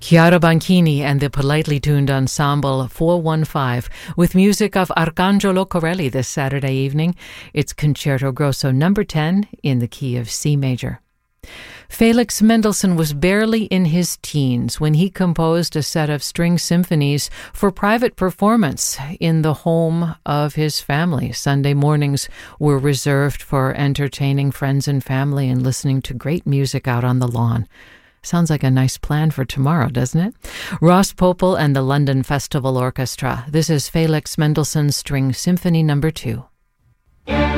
Chiara Banchini and the Politely Tuned Ensemble 415 with music of Arcangelo Corelli this Saturday evening. It's Concerto Grosso number 10 in the key of C major. Felix Mendelssohn was barely in his teens when he composed a set of string symphonies for private performance in the home of his family. Sunday mornings were reserved for entertaining friends and family and listening to great music out on the lawn. Sounds like a nice plan for tomorrow, doesn't it? Ross Popel and the London Festival Orchestra. This is Felix Mendelssohn's String Symphony number 2.